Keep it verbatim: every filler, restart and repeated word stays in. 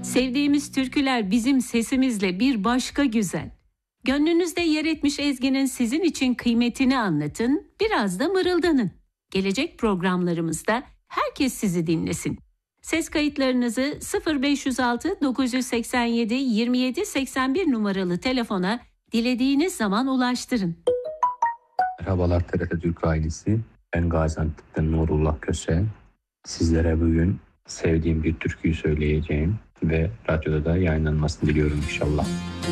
Sevdiğimiz türküler bizim sesimizle bir başka güzel. Gönlünüzde yer etmiş ezginin sizin için kıymetini anlatın, biraz da mırıldanın. Gelecek programlarımızda herkes sizi dinlesin. Ses kayıtlarınızı sıfır beş yüz altı dokuz yüz seksen yedi yirmi yedi seksen bir numaralı telefona dilediğiniz zaman ulaştırın. Merhabalar T R T Türk ailesi. Ben Gaziantep'ten Nurullah Köse. Sizlere bugün sevdiğim bir türküyü söyleyeceğim ve radyoda da yayınlanmasını diliyorum inşallah.